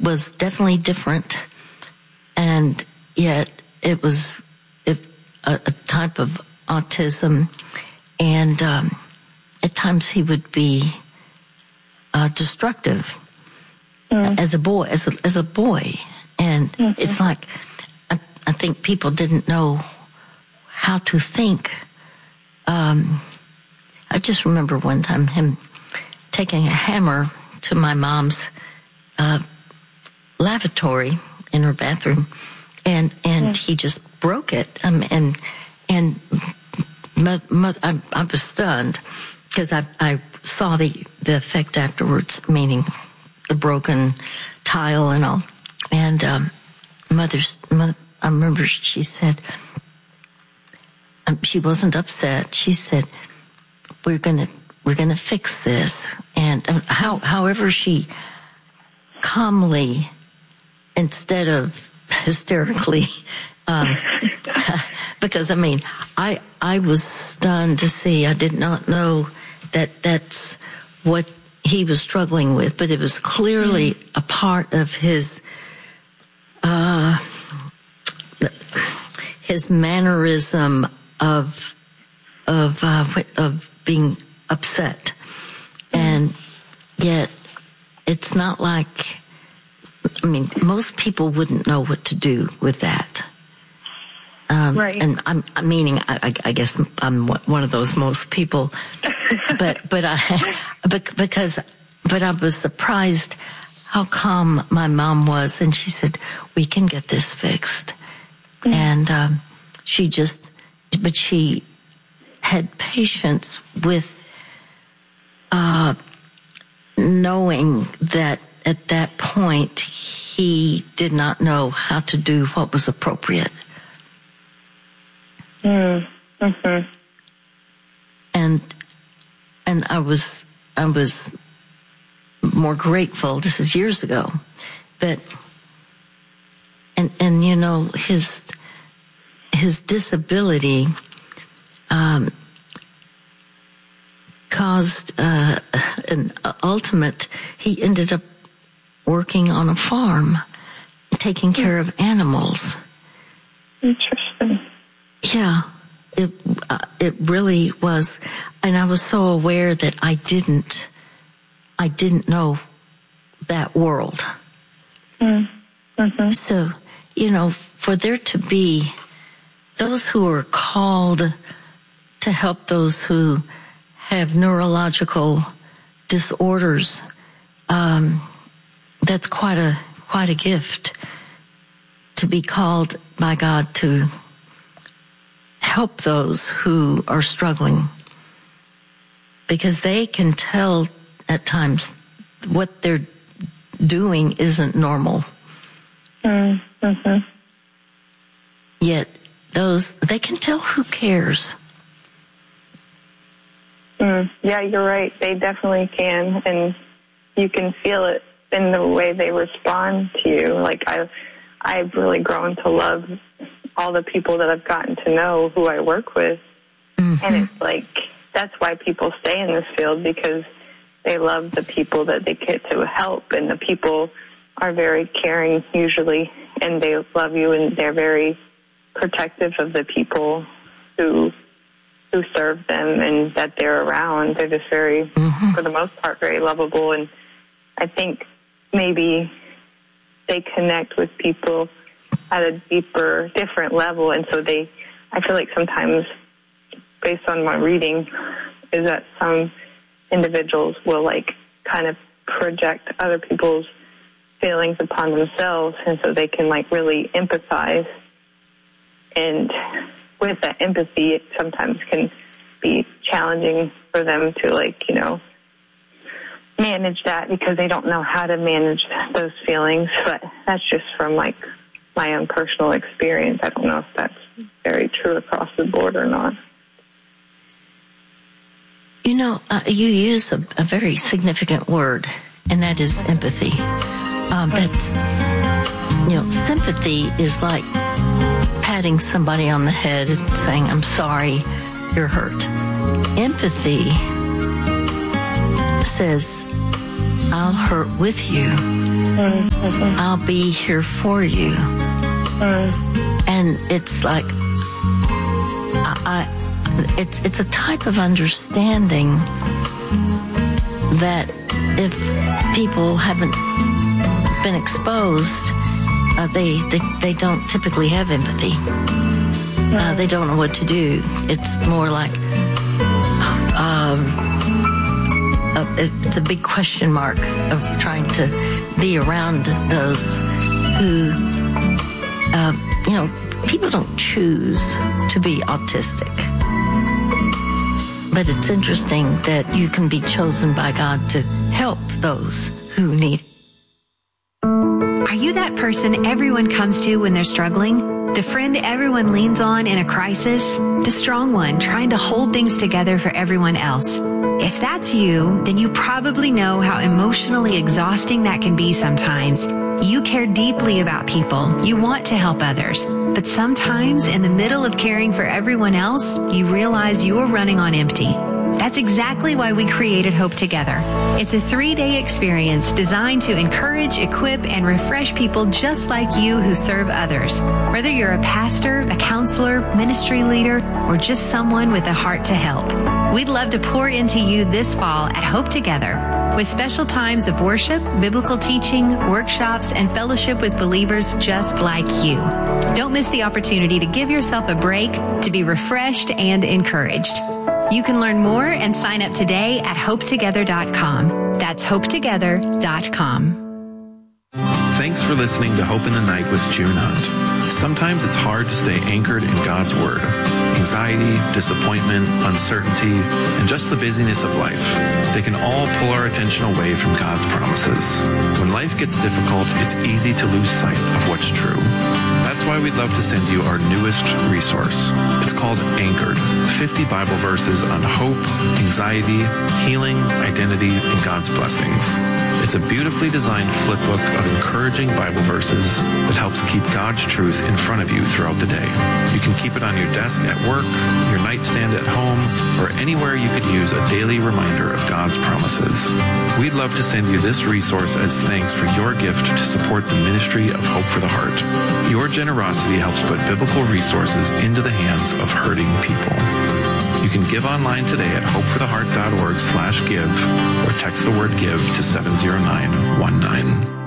was definitely different, and yet it was a type of autism, and at times he would be destructive as a boy, and it's like I think people didn't know how to think. I just remember one time him taking a hammer to my mom's lavatory in her bathroom, and he just broke it. I was stunned because I saw the effect afterwards, meaning the broken tile and all. And I remember she said, she wasn't upset. She said, "We're gonna fix this." And however she calmly, instead of hysterically, because I was stunned to see. I did not know that that's what he was struggling with, but it was clearly a part of his mannerism of being upset, and yet it's not like. Most people wouldn't know what to do with that. Right. And I guess I'm one of those most people, but I was surprised how calm my mom was, and she said, "We can get this fixed," and she had patience with knowing that at that point he did not know how to do what was appropriate. Mm-hmm. And I was more grateful. This is years ago, but and you know his disability caused an ultimate. He ended up working on a farm, taking care of animals. Interesting. Yeah, it really was, and I was so aware that I didn't know that world. Mm-hmm. So, you know, for there to be those who are called to help those who have neurological disorders, that's quite a gift to be called by God to help those who are struggling, because they can tell at times what they're doing isn't normal. Mm-hmm. Yet they can tell who cares. Yeah, you're right. They definitely can, and you can feel it in the way they respond to you. Like I've really grown to love all the people that I've gotten to know who I work with. Mm-hmm. And it's like, that's why people stay in this field, because they love the people that they get to help, and the people are very caring usually, and they love you, and they're very protective of the people who serve them and that they're around. They're just very, mm-hmm. for the most part, very lovable. And I think maybe they connect with people at a deeper, different level. And so I feel like sometimes, based on my reading, is that some individuals will kind of project other people's feelings upon themselves. And so they can really empathize. And with that empathy, it sometimes can be challenging for them to manage that, because they don't know how to manage those feelings. But that's just from my own personal experience. I don't know if that's very true across the board or not. You know, you use a very significant word, and that is empathy. Sympathy is like patting somebody on the head and saying, "I'm sorry, you're hurt." Empathy says, I'll hurt with you. I'll be here for you. And it's like, it's a type of understanding that if people haven't been exposed, they don't typically have empathy. They don't know what to do. It's more like it's a big question mark of trying to be around those who, people don't choose to be autistic. But it's interesting that you can be chosen by God to help those who need it. Are you that person everyone comes to when they're struggling? The friend everyone leans on in a crisis? The strong one trying to hold things together for everyone else? If that's you, then you probably know how emotionally exhausting that can be sometimes. You care deeply about people. You want to help others. But sometimes, in the middle of caring for everyone else, you realize you're running on empty. That's exactly why we created Hope Together. It's a 3-day experience designed to encourage, equip, and refresh people just like you who serve others. Whether you're a pastor, a counselor, ministry leader, or just someone with a heart to help. We'd love to pour into you this fall at Hope Together, with special times of worship, biblical teaching, workshops, and fellowship with believers just like you. Don't miss the opportunity to give yourself a break, to be refreshed and encouraged. You can learn more and sign up today at hopetogether.com. That's hopetogether.com. Thanks for listening to Hope in the Night with June Hunt. Sometimes it's hard to stay anchored in God's Word. Anxiety, disappointment, uncertainty, and just the busyness of life. They can all pull our attention away from God's promises. When life gets difficult, it's easy to lose sight of what's true. That's why we'd love to send you our newest resource. It's called Anchored, 50 Bible verses on hope, anxiety, healing, identity, and God's blessings. It's a beautifully designed flipbook of encouraging Bible verses that helps keep God's truth in front of you throughout the day. You can keep it on your desk at work, your nightstand at home, or anywhere you could use a daily reminder of God's promises. We'd love to send you this resource as thanks for your gift to support the ministry of Hope for the Heart. Your generosity helps put biblical resources into the hands of hurting people. You can give online today at hopefortheheart.org/give or text the word give to 70919.